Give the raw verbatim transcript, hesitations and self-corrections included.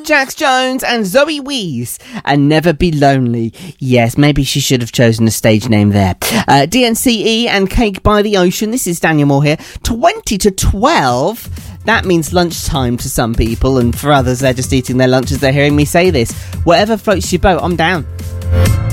Jax Jones and Zoe Wees and Never Be Lonely. Yes, maybe she should have chosen a stage name there. Uh, D N C E and Cake by the Ocean. This is Daniel Moore here. twenty to twelve. That means lunchtime to some people, and for others, they're just eating their lunch as they're hearing me say this. Whatever floats your boat, I'm down.